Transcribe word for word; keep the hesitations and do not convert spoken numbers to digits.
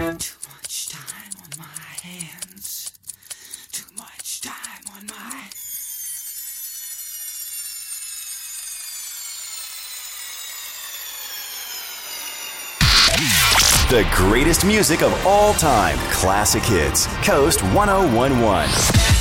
Too much time on my hands. Too much time on my... The greatest music of all time. Classic hits. Coast one oh one one.